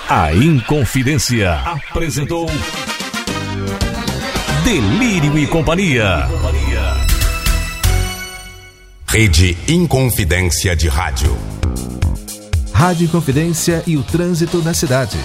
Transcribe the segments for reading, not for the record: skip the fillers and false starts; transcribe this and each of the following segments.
A Inconfidência apresentou Delírio e Companhia. Rede Inconfidência de Rádio. Rádio Inconfidência e o trânsito na cidade.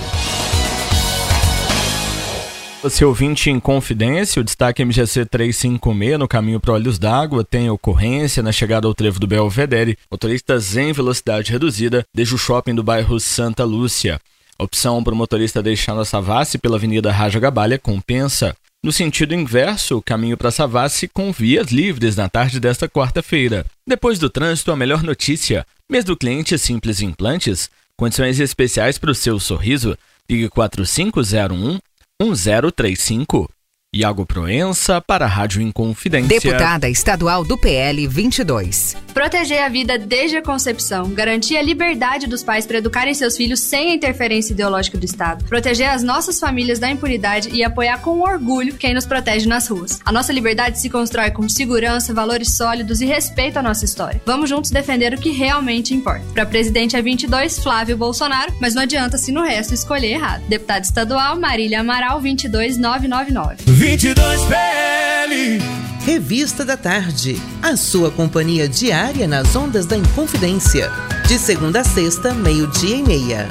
Você ouvinte em Confidência, o destaque MGC 356 no caminho para Olhos d'Água tem ocorrência na chegada ao trevo do Belvedere. Motoristas em velocidade reduzida desde o shopping do bairro Santa Lúcia. A opção para o motorista deixando a Savassi pela Avenida Raja Gabalha compensa. No sentido inverso, o caminho para Savassi com vias livres na tarde desta quarta-feira. Depois do trânsito, a melhor notícia. Mês do cliente Simples Implantes, condições especiais para o seu sorriso. Ligue 4501-1035. Iago Proença para a Rádio Inconfidência. Deputada estadual do PL 22. Proteger a vida desde a concepção, garantir a liberdade dos pais para educarem seus filhos sem a interferência ideológica do Estado, proteger as nossas famílias da impunidade e apoiar com orgulho quem nos protege nas ruas. A nossa liberdade se constrói com segurança, valores sólidos e respeito à nossa história. Vamos juntos defender o que realmente importa. Para presidente é 22, Flávio Bolsonaro, mas não adianta se no resto escolher errado. Deputada estadual Marília Amaral 22999. 22 PL. Revista da Tarde, a sua companhia diária nas ondas da Inconfidência, de segunda a sexta, 12:30.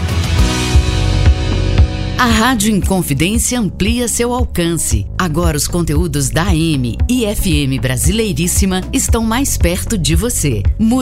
A Rádio Inconfidência amplia seu alcance. Agora os conteúdos da AM e FM Brasileiríssima estão mais perto de você.